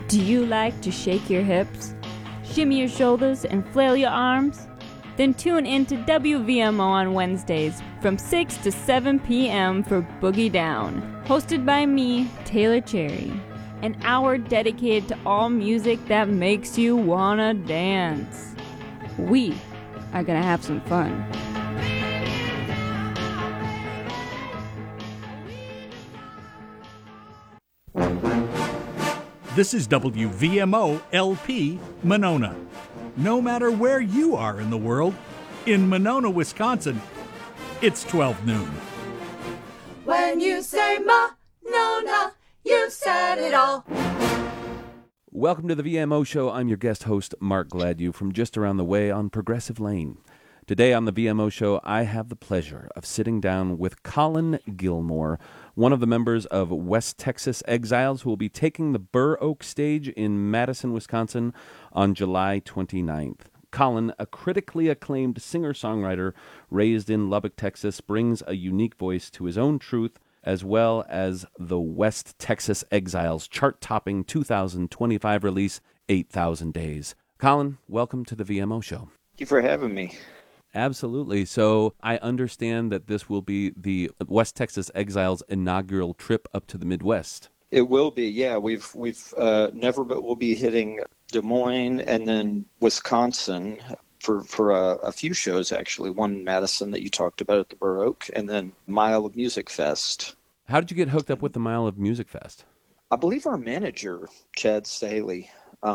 Do you like to shake your hips, shimmy your shoulders, and flail your arms? Then tune in to WVMO on Wednesdays from 6 to 7 p.m. for Boogie Down, hosted by me, Taylor Cherry. An hour dedicated to all music that makes you wanna dance. We are gonna have some fun. This is WVMO LP Monona. No matter where you are in the world, in Monona, Wisconsin, it's 12 noon. When you say Monona, you've said it all. Welcome to the VMO Show. I'm your guest host, Mark Gladue, from just around the way on Progressive Lane. Today on the VMO Show, I have the pleasure of sitting down with Colin Gilmore, one of the members of West Texas Exiles, who will be taking the Burr Oak stage in Madison, Wisconsin on July 29th. Colin, a critically acclaimed singer-songwriter raised in Lubbock, Texas, brings a unique voice to his own truth, as well as the West Texas Exiles chart-topping 2025 release, 8,000 Days. Colin, welcome to the VMO Show. Thank you for having me. Absolutely. So I understand that this will be the West Texas Exiles inaugural trip up to the Midwest. It will be, yeah. We've never, but we'll be hitting Des Moines and then Wisconsin for a few shows, actually. One in Madison that you talked about at the Burr Oak, and then Mile of Music Fest. How did you get hooked up with the Mile of Music Fest? I believe our manager, Chad Staley,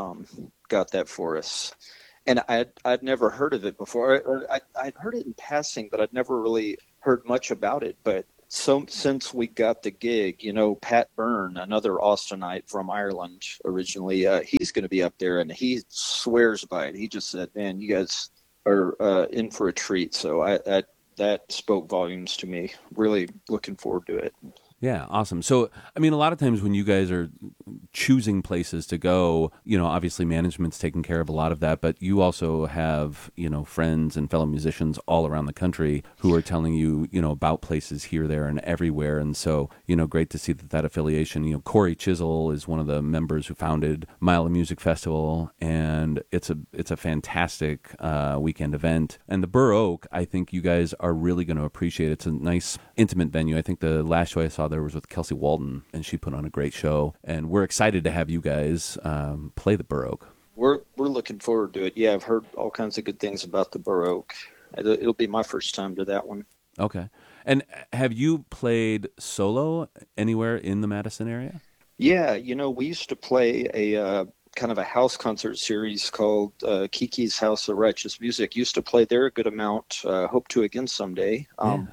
got that for us. And I'd never heard of it before. I'd heard it in passing, but I'd never really heard much about it. But since we got the gig, you know, Pat Byrne, another Austinite from Ireland originally, he's going to be up there, and he swears by it. He just said, man, you guys are in for a treat. So that spoke volumes to me. Really looking forward to it. Yeah, awesome. So, I mean, a lot of times when you guys are choosing places to go, you know, obviously management's taking care of a lot of that, but you also have, you know, friends and fellow musicians all around the country who are telling you, you know, about places here, there, and everywhere. And so, you know, great to see that affiliation. You know, Corey Chisel is one of the members who founded Mile of Music Festival, and it's a fantastic weekend event. And the Burr Oak, I think you guys are really going to appreciate. It's a nice, intimate venue. I think the last show I saw there was with Kelsey Walden, and she put on a great show. And we're excited to have you guys play the Burr Oak. We're looking forward to it. Yeah, I've heard all kinds of good things about the Burr Oak. It'll be my first time to that one. Okay. And have you played solo anywhere in the Madison area? Yeah, you know, we used to play a kind of a house concert series called Kiki's House of Righteous Music. Used to play there a good amount. Hope to again someday.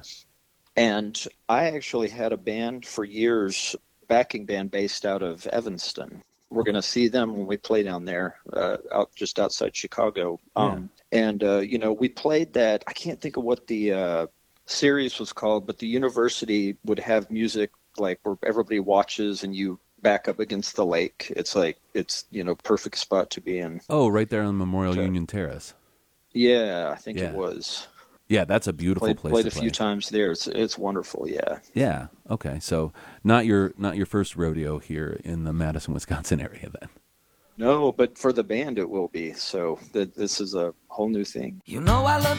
And I actually had a band for years, backing band based out of Evanston. We're going to see them when we play down there, just outside Chicago. And, you know, we played that. I can't think of what the series was called, but the university would have music like where everybody watches and you back up against the lake. It's like, you know, perfect spot to be in. Oh, right there on Memorial Union Terrace. Yeah, I think it was. Yeah, that's a beautiful place to play. Played a few times there. It's wonderful, yeah. Yeah, okay. So not your first rodeo here in the Madison, Wisconsin area then. No, but for the band it will be. So this is a whole new thing. You know I love